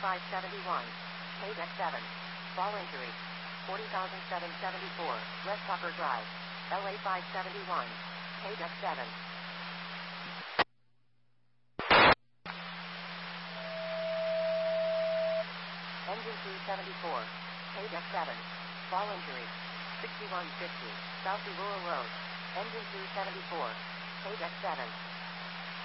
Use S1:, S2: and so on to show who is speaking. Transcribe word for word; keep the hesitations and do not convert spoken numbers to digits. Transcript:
S1: five seventy-one. K deck seven. Fall injury. forty thousand seven hundred seventy-four. West Upper Drive. L A five seventy-one. K deck seven. Engine two seventy-four. K deck seven. Fall injury. sixty-one fifty. South Rural Road. Engine two seventy-four. K deck seven.